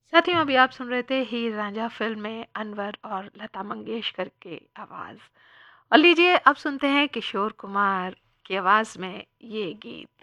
साथियों, अभी आप सुन रहे थे हीर रांझा फिल्म में अनवर और लता मंगेशकर की आवाज़। और लीजिए अब सुनते हैं किशोर कुमार की आवाज़ में ये गीत।